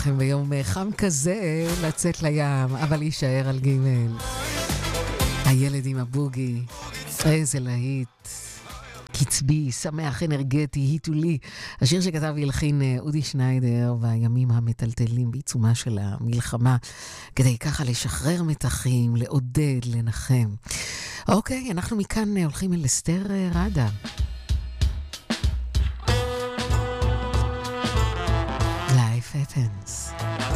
לכם ביום חם כזה לצאת לים, אבל להישאר על גימל. הילד עם הבוגי, איזה להיט. קצבי, שמח, אנרגטי, היטולי. השיר שכתב והלחין אודי שניידר והימים המטלטלים בעיצומה של המלחמה, כדי ככה לשחרר מתחים, לעודד, לנחם. אוקיי, אנחנו מכאן הולכים אל אסתר רדה. Life happens.